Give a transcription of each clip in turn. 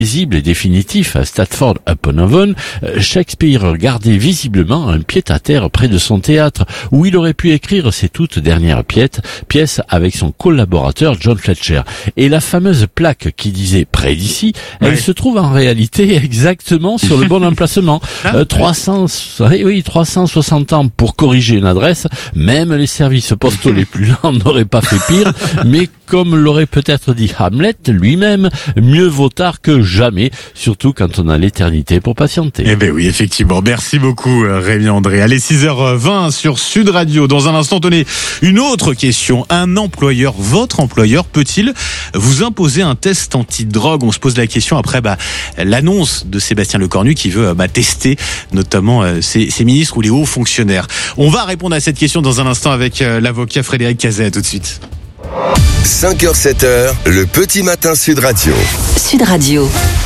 visible et définitif à Stratford-upon-Avon, Shakespeare gardait visiblement un pied-à-terre près de son théâtre, où il aurait pu écrire ses toutes dernières pièces avec son collaborateur John Fletcher. Et la fameuse plaque qui disait près d'ici, elle se trouve en réalité exactement sur le bon emplacement. 360 ans pour corriger une adresse, même les services postaux les plus lents n'auraient pas fait pire, mais comme l'aurait peut-être dit Hamlet lui-même, mieux vaut tard que jamais, surtout quand on a l'éternité pour patienter. Eh ben oui, effectivement. Merci beaucoup, Rémi André. Allez, 6h20 sur Sud Radio. Dans un instant, tenez, une autre question. Un employeur, votre employeur, peut-il vous imposer un test antidrogue? On se pose la question après l'annonce de Sébastien Lecornu qui veut tester notamment ses ministres ou les hauts fonctionnaires. On va répondre à cette question dans un instant avec l'avocat Frédéric Cazet. À tout de suite. 5h, 7h, le petit matin Sud Radio. Sud Radio.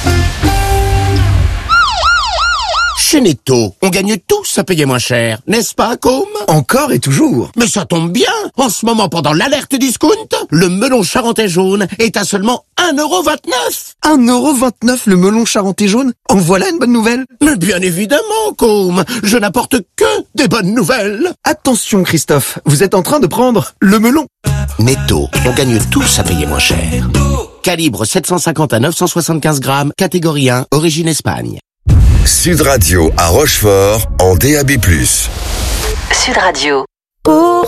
Chez Netto, on gagne tous à payer moins cher, n'est-ce pas, Côme? Encore et toujours. Mais ça tombe bien. En ce moment, pendant l'alerte discount, le melon charentais jaune est à seulement 1,29 €. 1,29 € le melon charentais jaune? En voilà une bonne nouvelle. Mais bien évidemment, Côme. Je n'apporte que des bonnes nouvelles. Attention, Christophe, vous êtes en train de prendre le melon. Netto, on gagne tous à payer moins cher. Calibre 750 à 975 grammes, catégorie 1, origine Espagne. Sud Radio à Rochefort en DAB+. Sud Radio.